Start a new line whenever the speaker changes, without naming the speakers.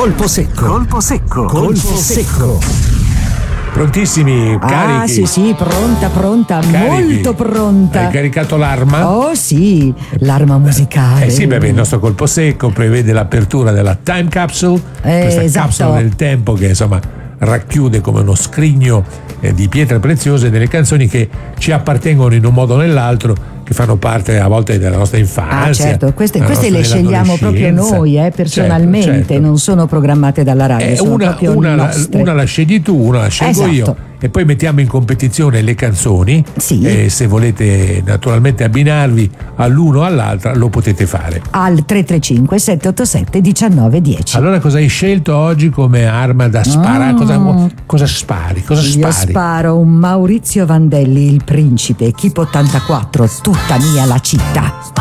Colpo secco. Colpo secco. Colpo secco.
Prontissimi, carichi?
Sì, pronta,
Carichi.
molto pronta.
Hai caricato l'arma?
Oh sì, l'arma musicale.
Sì, beh, il nostro colpo secco prevede l'apertura della Time Capsule, questa
esatto.
capsula del tempo che insomma racchiude come uno scrigno di pietre preziose delle canzoni che ci appartengono in un modo o nell'altro, che fanno parte a volte della nostra infanzia.
Certo, queste le scegliamo proprio noi, personalmente,
certo.
Non sono programmate dalla radio, sono proprio nostre.
Una la scegli tu, una la scelgo io, e poi mettiamo in competizione le canzoni.
Sì.
E se volete naturalmente abbinarvi all'uno o all'altra lo potete fare
al 335 787 1910.
Allora, cosa hai scelto oggi come arma da sparare? Cosa spari?
Io sparo un Maurizio Vandelli, il principe, Keep 84, tutta mia la città.